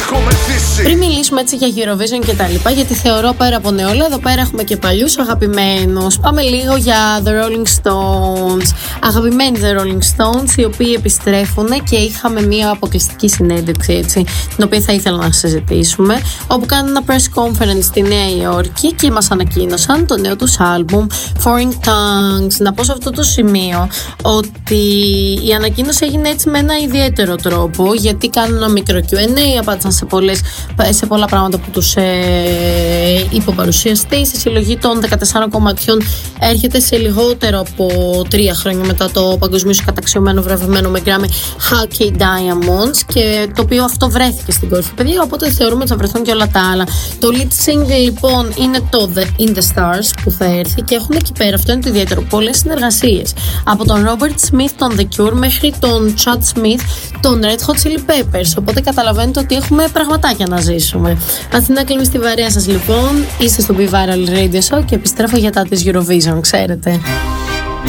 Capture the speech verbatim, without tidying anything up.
Πριν μιλήσουμε έτσι για Eurovision και τα λοιπά, γιατί θεωρώ πέρα από νεόλα, εδώ πέρα έχουμε και παλιούς αγαπημένους. Πάμε λίγο για The Rolling Stones. Αγαπημένοι The Rolling Stones, οι οποίοι επιστρέφουν και είχαμε μια αποκλειστική συνέντευξη, έτσι, την οποία θα ήθελα να συζητήσουμε, όπου κάνουν ένα press conference στη Νέα Υόρκη και μας ανακοίνωσαν το νέο τους άλμπουμ Foreign Tongues. Να πω σε αυτό το σημείο ότι η ανακοίνωση έγινε έτσι με ένα ιδιαίτερο τρόπο, γιατί κάνουν ένα μικρό κιου εν έι, απάντησαν σε, πολλές, σε πολλά πράγματα που τους ε, είπε ο παρουσιαστής. Η συλλογή των δεκατεσσάρων κομματιών έρχεται σε λιγότερο από τρία χρόνια μετά το παγκοσμίως καταξιωμένο βραβευμένο με Grammy Hal K. Diamonds, και το οποίο αυτό βρέθηκε στην κορυφή, παιδιά, οπότε θεωρούμε ότι θα βρεθούν και όλα τα άλλα. Το lead single λοιπόν είναι το The In The Stars που θα έρθει, και έχουν εκεί πέρα, αυτό είναι το ιδιαίτερο, πολλές συνεργασίες από τον Robert Smith, τον The Cure, μέχρι τον Chad Smith, τον Red Hot Chili Peppers, οπότε καταλαβαίνετε ότι έχουμε πραγματάκια να ζήσουμε. Αθηνά κλείνει στη βαρέα σας λοιπόν, είστε στο Be Viral Radio Show και επιστρέφω για τα της Eurovision, ξέρετε.